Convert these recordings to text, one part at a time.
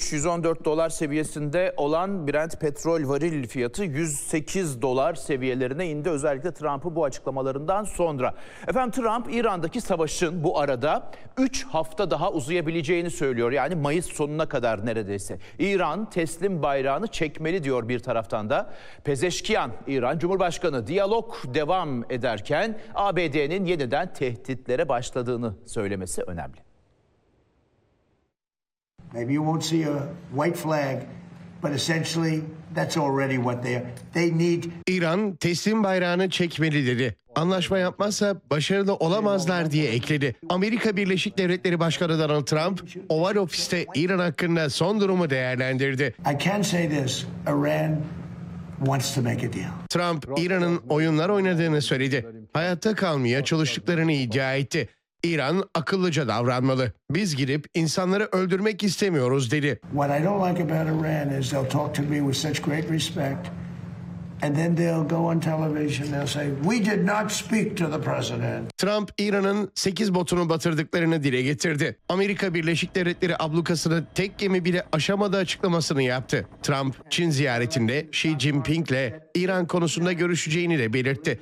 113-114 dolar seviyesinde olan Brent petrol varil fiyatı 108 dolar seviyelerine indi. Özellikle Trump'ın bu açıklamalarından sonra. Efendim Trump İran'daki savaşın bu arada 3 hafta daha uzayabileceğini söylüyor. Yani Mayıs sonuna kadar neredeyse. İran teslim bayrağını çekmeli diyor bir taraftan da. Pezeşkiyan, İran Cumhurbaşkanı diyalog devam ederken ABD'nin yeniden tehditlere başladığını söylemesi önemli. Maybe you won't see a white flag, but essentially that's already what they need. İran teslim bayrağını çekmeli dedi. Anlaşma yapmazsa başarılı olamazlar diye ekledi. Amerika Birleşik Devletleri Başkanı Donald Trump, Oval Ofis'te İran hakkında son durumu değerlendirdi. I can say this, Iran wants to make a deal. Trump, İran'ın oyunlar oynadığını söyledi. Hayatta kalmaya çalıştıklarını iddia etti. İran akıllıca davranmalı. Biz gidip insanları öldürmek istemiyoruz dedi. What I don't like about Iran is they'll talk to me with such great respect and then they'll go on television they'll say we did not speak to the president. Trump İran'ın 8 botunu batırdıklarını dile getirdi. Amerika Birleşik Devletleri ablukasını tek gemi bile aşamadığı açıklamasını yaptı. Trump Çin ziyaretinde Xi Jinping'le İran konusunda görüşeceğini de belirtti.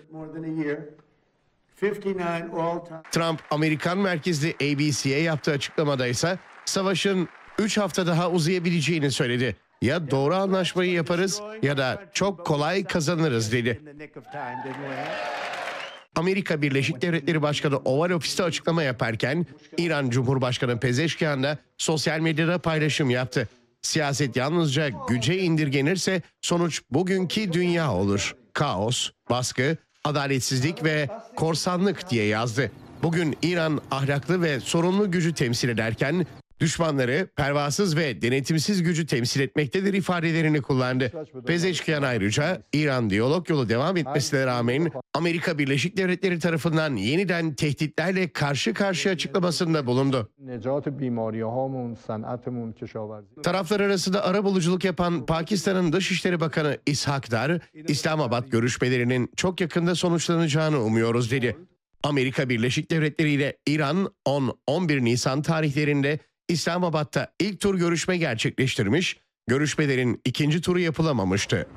Trump, Amerikan merkezli ABC'ye yaptığı açıklamada ise savaşın 3 hafta daha uzayabileceğini söyledi. Ya doğru anlaşmayı yaparız ya da çok kolay kazanırız dedi. Amerika Birleşik Devletleri Başkanı Oval Ofis'te açıklama yaparken İran Cumhurbaşkanı Pezeşkiyan da sosyal medyada paylaşım yaptı. Siyaset yalnızca güce indirgenirse sonuç bugünkü dünya olur. Kaos, baskı, adaletsizlik ve korsanlık diye yazdı. Bugün İran ahlaklı ve sorumlu gücü temsil ederken düşmanları pervasız ve denetimsiz gücü temsil etmektedir ifadelerini kullandı. Pezeşkiyan ayrıca İran diyalog yolu devam etmesine rağmen Amerika Birleşik Devletleri tarafından yeniden tehditlerle karşı karşıya açıklamasında bulundu. Taraflar arasında arabuluculuk yapan Pakistan'ın Dışişleri Bakanı İshak Dar, İslamabad görüşmelerinin çok yakında sonuçlanacağını umuyoruz dedi. Amerika Birleşik Devletleri ile İran 10-11 Nisan tarihlerinde İslamabad'da ilk tur görüşme gerçekleştirmiş, görüşmelerin ikinci turu yapılamamıştı.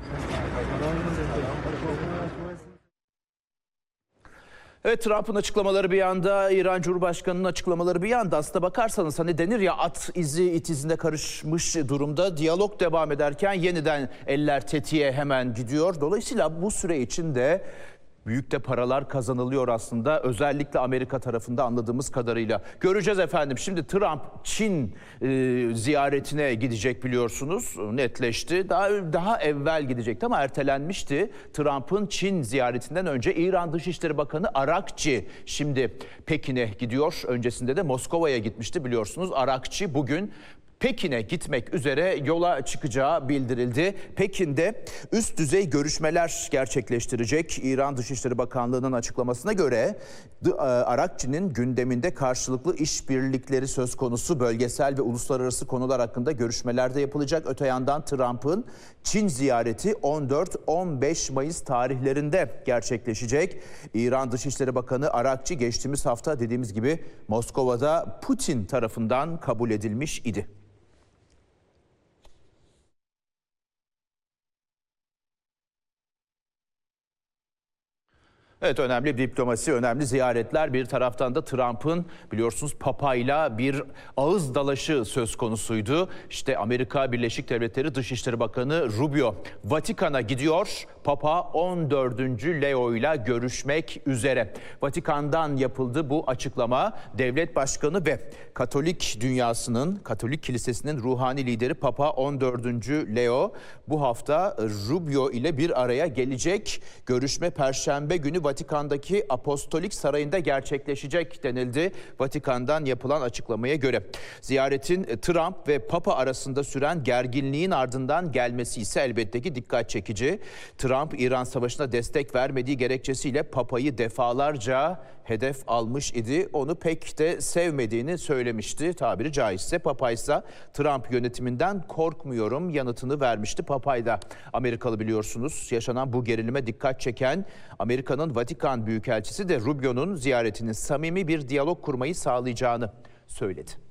Evet, Trump'ın açıklamaları bir yanda, İran Cumhurbaşkanı'nın açıklamaları bir yanda. Aslında bakarsanız hani denir ya, at izi it izine karışmış durumda. Diyalog devam ederken yeniden eller tetiğe hemen gidiyor. Dolayısıyla bu süre içinde büyük de paralar kazanılıyor aslında. Özellikle Amerika tarafında anladığımız kadarıyla. Göreceğiz efendim. Şimdi Trump Çin ziyaretine gidecek biliyorsunuz. Netleşti. Daha evvel gidecekti ama ertelenmişti. Trump'ın Çin ziyaretinden önce İran Dışişleri Bakanı Arakçi şimdi Pekin'e gidiyor. Öncesinde de Moskova'ya gitmişti biliyorsunuz. Arakçi bugün Pekin'e gitmek üzere yola çıkacağı bildirildi. Pekin'de üst düzey görüşmeler gerçekleştirecek. İran Dışişleri Bakanlığı'nın açıklamasına göre Arakçi'nin gündeminde karşılıklı işbirlikleri söz konusu, bölgesel ve uluslararası konular hakkında görüşmeler de yapılacak. Öte yandan Trump'ın Çin ziyareti 14-15 Mayıs tarihlerinde gerçekleşecek. İran Dışişleri Bakanı Arakçi geçtiğimiz hafta dediğimiz gibi Moskova'da Putin tarafından kabul edilmiş idi. Evet, önemli diplomasi, önemli ziyaretler. Bir taraftan da Trump'ın biliyorsunuz Papa'yla bir ağız dalaşı söz konusuydu. İşte Amerika Birleşik Devletleri Dışişleri Bakanı Rubio Vatikan'a gidiyor. Papa 14. Leo ile görüşmek üzere. Vatikan'dan yapıldı bu açıklama. Devlet Başkanı ve Katolik dünyasının, Katolik Kilisesi'nin ruhani lideri Papa 14. Leo bu hafta Rubio ile bir araya gelecek. Görüşme Perşembe günü Vatikan'daki Apostolik Sarayı'nda gerçekleşecek denildi. Vatikan'dan yapılan açıklamaya göre. Ziyaretin Trump ve Papa arasında süren gerginliğin ardından gelmesi ise elbette ki dikkat çekici. Trump, İran Savaşı'na destek vermediği gerekçesiyle Papa'yı defalarca hedef almış idi. Onu pek de sevmediğini söylemişti tabiri caizse. Papa ise Trump yönetiminden korkmuyorum yanıtını vermişti. Papa da Amerikalı biliyorsunuz. Yaşanan bu gerilime dikkat çeken Amerika'nın Vatikan Büyükelçisi de Rubio'nun ziyaretinin samimi bir diyalog kurmayı sağlayacağını söyledi.